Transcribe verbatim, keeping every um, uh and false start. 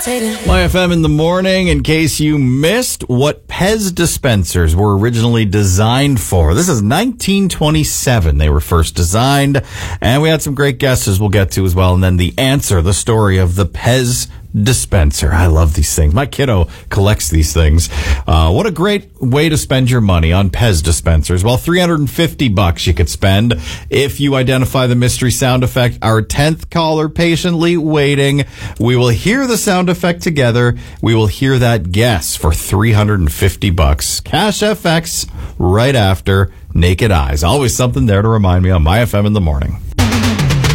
My F M in the morning, in case you missed what Pez dispensers were originally designed for. This is nineteen twenty-seven. They were first designed, and we had some great guesses we'll get to as well. And then the answer, the story of the Pez dispenser. I love these things. My kiddo collects these things. Uh, what a great way to spend your money on Pez dispensers. Well, three hundred fifty bucks you could spend if you identify the mystery sound effect. Our tenth caller patiently waiting. We will hear the sound effect together. We will hear that guess for three hundred fifty bucks. Cash F X right after Naked Eyes. Always something there to remind me on My F M in the morning.